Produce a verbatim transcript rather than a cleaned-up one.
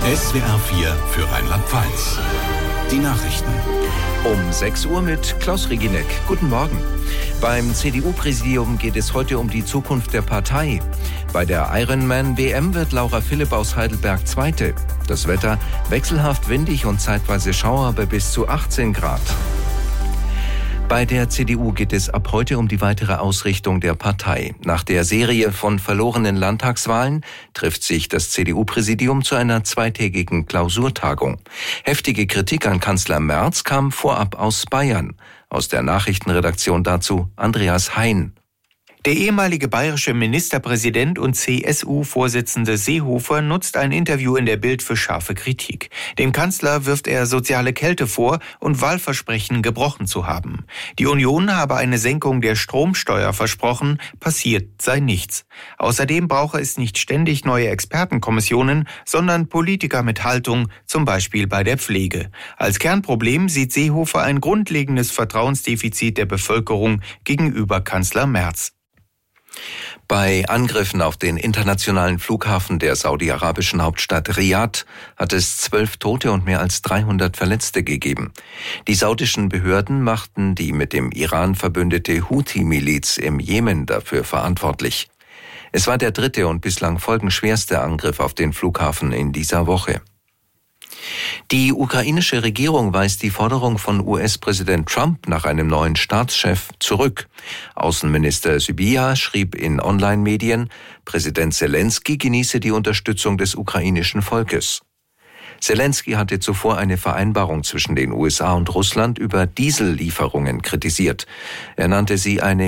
S W R vier für Rheinland-Pfalz. Die Nachrichten. Um sechs Uhr mit Klaus Regineck. Guten Morgen. Beim C D U-Präsidium geht es heute um die Zukunft der Partei. Bei der Ironman-W M wird Laura Philipp aus Heidelberg Zweite. Das Wetter wechselhaft windig und zeitweise Schauer bei bis zu achtzehn Grad. Bei der C D U geht es ab heute um die weitere Ausrichtung der Partei. Nach der Serie von verlorenen Landtagswahlen trifft sich das C D U-Präsidium zu einer zweitägigen Klausurtagung. Heftige Kritik an Kanzler Merz kam vorab aus Bayern. Aus der Nachrichtenredaktion dazu Andreas Hein. Der ehemalige bayerische Ministerpräsident und C S U-Vorsitzende Seehofer nutzt ein Interview in der Bild für scharfe Kritik. Dem Kanzler wirft er soziale Kälte vor und Wahlversprechen gebrochen zu haben. Die Union habe eine Senkung der Stromsteuer versprochen, passiert sei nichts. Außerdem brauche es nicht ständig neue Expertenkommissionen, sondern Politiker mit Haltung, zum Beispiel bei der Pflege. Als Kernproblem sieht Seehofer ein grundlegendes Vertrauensdefizit der Bevölkerung gegenüber Kanzler Merz. Bei Angriffen auf den internationalen Flughafen der saudi-arabischen Hauptstadt Riad hat es zwölf Tote und mehr als dreihundert Verletzte gegeben. Die saudischen Behörden machten die mit dem Iran verbündete Houthi-Miliz im Jemen dafür verantwortlich. Es war der dritte und bislang folgenschwerste Angriff auf den Flughafen in dieser Woche. Die ukrainische Regierung weist die Forderung von U S-Präsident Trump nach einem neuen Staatschef zurück. Außenminister Sybiha schrieb in Online-Medien, Präsident Selenskyj genieße die Unterstützung des ukrainischen Volkes. Selenskyj hatte zuvor eine Vereinbarung zwischen den U S A und Russland über Diesellieferungen kritisiert. Er nannte sie eine